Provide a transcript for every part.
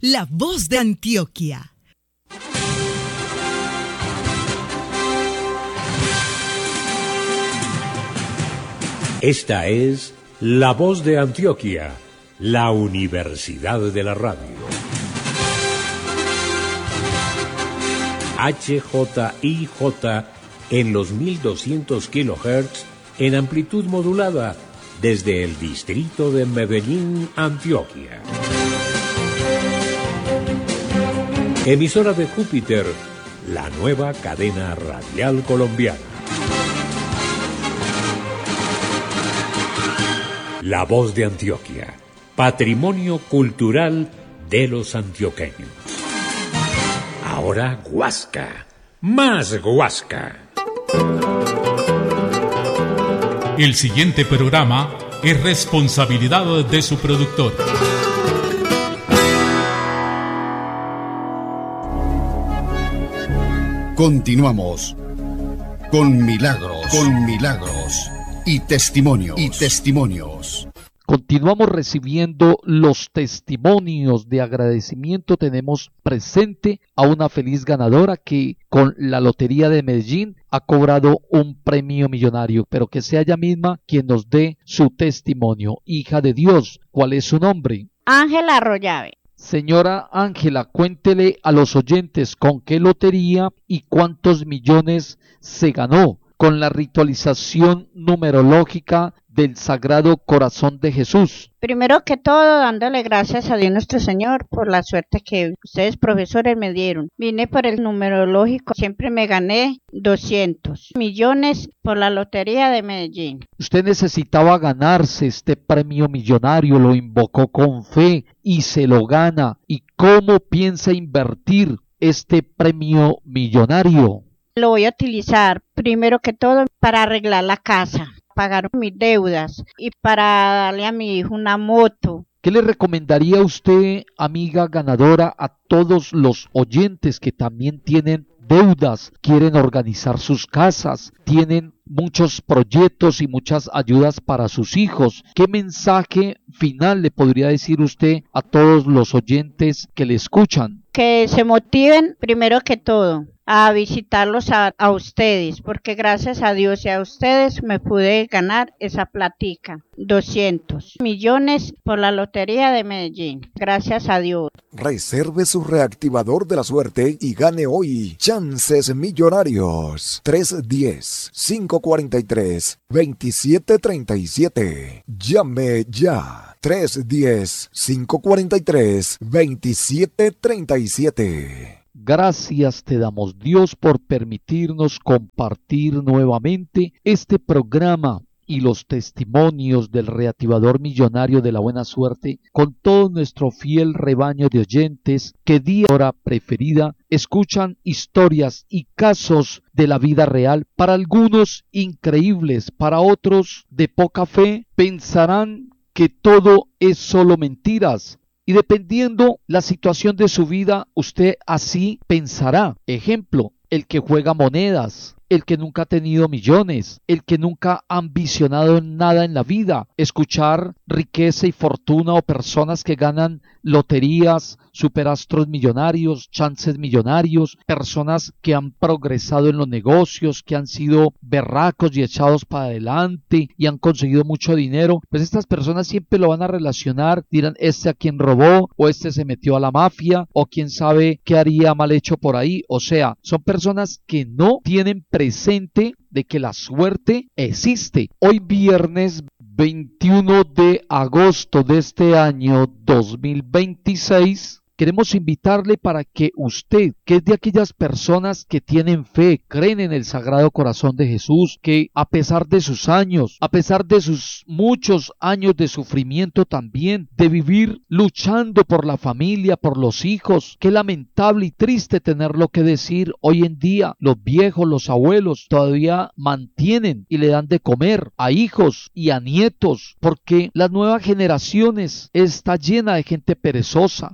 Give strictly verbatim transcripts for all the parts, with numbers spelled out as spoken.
La Voz de Antioquia. Esta es La Voz de Antioquia, la Universidad de la Radio. H J I J en los mil doscientos kilohertz en amplitud modulada desde el distrito de Medellín, Antioquia. Emisora de Júpiter, la nueva cadena radial colombiana. La Voz de Antioquia, patrimonio cultural de los antioqueños. Ahora Guasca, más Guasca. El siguiente programa es responsabilidad de su productor. Continuamos con Milagros, con Milagros y testimonios, y testimonios. Continuamos recibiendo los testimonios de agradecimiento. Tenemos presente a una feliz ganadora que con la Lotería de Medellín ha cobrado un premio millonario, pero que sea ella misma quien nos dé su testimonio. Hija de Dios, ¿cuál es su nombre? Ángela Arroyave. Señora Ángela, cuéntele a los oyentes con qué lotería y cuántos millones se ganó con la ritualización numerológica del Sagrado Corazón de Jesús. Primero que todo, dándole gracias a Dios nuestro Señor por la suerte que ustedes, profesores, me dieron. Vine por el numerológico, siempre me gané doscientos millones por la Lotería de Medellín. Usted necesitaba ganarse este premio millonario, lo invocó con fe y se lo gana. ¿Y cómo piensa invertir este premio millonario? Lo voy a utilizar, primero que todo, para arreglar la casa, pagar mis deudas y para darle a mi hijo una moto. ¿Qué le recomendaría usted, amiga ganadora, a todos los oyentes que también tienen deudas, quieren organizar sus casas, tienen muchos proyectos y muchas ayudas para sus hijos? ¿Qué mensaje final le podría decir usted a todos los oyentes que le escuchan? Que se motiven, primero que todo, a visitarlos a, a ustedes, porque gracias a Dios y a ustedes me pude ganar esa platica, doscientos millones por la Lotería de Medellín, gracias a Dios. Reserve su reactivador de la suerte y gane hoy chances millonarios. tres uno cero, cinco cuatro tres, dos siete tres siete. Llame ya. tres uno cero, cinco cuatro tres, dos siete tres siete. Gracias te damos, Dios, por permitirnos compartir nuevamente este programa y los testimonios del reactivador millonario de la buena suerte con todo nuestro fiel rebaño de oyentes que día y hora preferida escuchan historias y casos de la vida real, para algunos increíbles, para otros de poca fe. Pensarán que todo es solo mentiras. Y dependiendo la situación de su vida, usted así pensará. Ejemplo, el que juega monedas, el que nunca ha tenido millones, el que nunca ha ambicionado nada en la vida. Escuchar riqueza y fortuna o personas que ganan loterías, superastros millonarios, chances millonarios, personas que han progresado en los negocios, que han sido berracos y echados para adelante y han conseguido mucho dinero, pues estas personas siempre lo van a relacionar, dirán, este a quien robó, o este se metió a la mafia, o quién sabe qué haría mal hecho por ahí. O sea, son personas que no tienen presente de que la suerte existe. Hoy viernes veintiuno de agosto de este año dos mil veintiséis, queremos invitarle para que usted, que es de aquellas personas que tienen fe, creen en el Sagrado Corazón de Jesús, que a pesar de sus años, a pesar de sus muchos años de sufrimiento también, de vivir luchando por la familia, por los hijos, qué lamentable y triste tenerlo que decir hoy en día. Los viejos, los abuelos todavía mantienen y le dan de comer a hijos y a nietos, porque las nuevas generaciones está llena de gente perezosa, recostada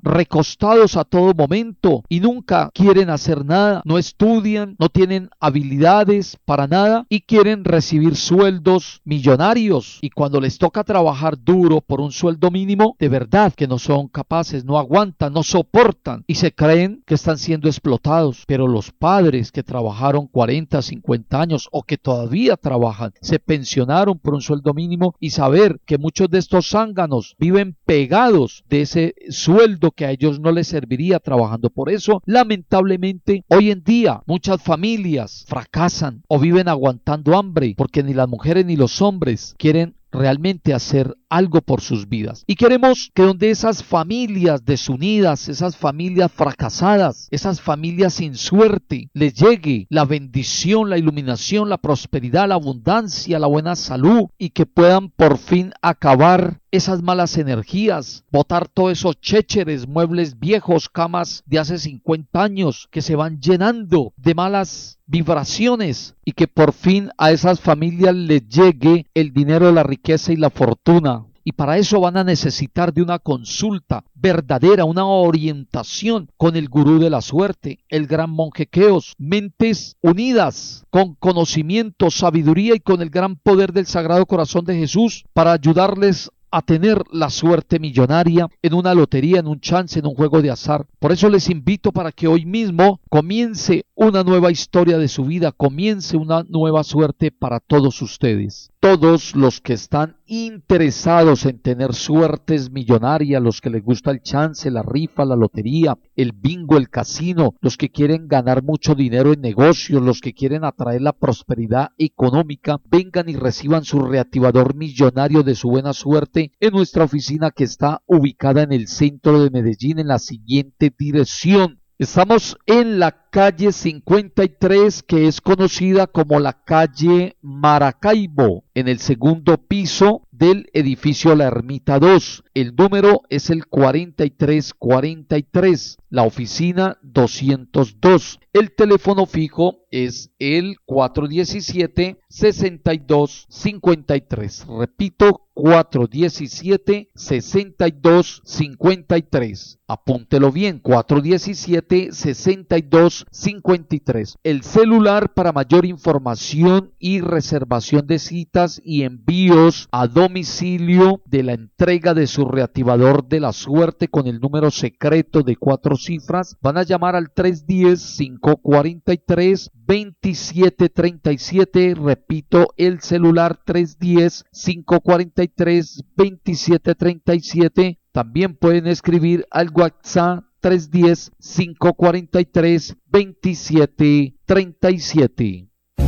acostados a todo momento y nunca quieren hacer nada, no estudian, no tienen habilidades para nada y quieren recibir sueldos millonarios, y cuando les toca trabajar duro por un sueldo mínimo, de verdad que no son capaces, no aguantan, no soportan y se creen que están siendo explotados. Pero los padres que trabajaron cuarenta, cincuenta años o que todavía trabajan, se pensionaron por un sueldo mínimo, y saber que muchos de estos zánganos viven pegados de ese sueldo que a ellos no les serviría trabajando. Por eso, lamentablemente, hoy en día muchas familias fracasan o viven aguantando hambre porque ni las mujeres ni los hombres quieren realmente hacer algo por sus vidas. Y queremos que donde esas familias desunidas, esas familias fracasadas, esas familias sin suerte, les llegue la bendición, la iluminación, la prosperidad, la abundancia, la buena salud, y que puedan por fin acabar esas malas energías, botar todos esos chécheres, muebles viejos, camas de hace cincuenta años que se van llenando de malas vibraciones, y que por fin a esas familias les llegue el dinero, la riqueza y la fortuna. Y para eso van a necesitar de una consulta verdadera, una orientación con el gurú de la suerte, el gran monje Keos. Mentes unidas con conocimiento, sabiduría y con el gran poder del Sagrado Corazón de Jesús para ayudarles a tener la suerte millonaria en una lotería, en un chance, en un juego de azar. Por eso les invito para que hoy mismo comience una nueva historia de su vida, comience una nueva suerte para todos ustedes. Todos los que están interesados en tener suertes millonarias, los que les gusta el chance, la rifa, la lotería, el bingo, el casino, los que quieren ganar mucho dinero en negocios, los que quieren atraer la prosperidad económica, vengan y reciban su reactivador millonario de su buena suerte en nuestra oficina, que está ubicada en el centro de Medellín, en la siguiente dirección. Estamos en la calle cincuenta y tres, que es conocida como la calle Maracaibo, en el segundo piso del edificio La Ermita dos. El número es el cuarenta y tres cuarenta y tres, la oficina doscientos dos. El teléfono fijo es el cuatro diecisiete, sesenta y dos cincuenta y tres. Repito, cuatro diecisiete, sesenta y dos cincuenta y tres. Apúntelo bien, cuatro diecisiete, sesenta y dos cincuenta y tres. El celular para mayor información y reservación de citas y envíos a domicilio de la entrega de su reactivador de la suerte con el número secreto de cuatro cifras, van a llamar al tres uno cero, cinco cuatro tres, dos siete tres siete. Repito, el celular tres uno cero, cinco cuatro tres, dos siete tres siete. También pueden escribir al WhatsApp tres uno cero, cinco cuatro tres, dos siete tres siete.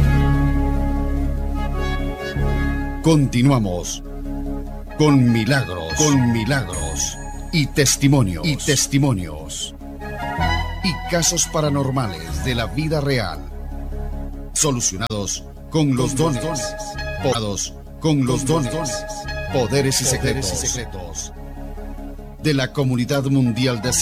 Continuamos con Milagros, con Milagros y testimonios, y testimonios y casos paranormales de la vida real, solucionados con los dones, podados con los dones, poderes y secretos de la Comunidad Mundial de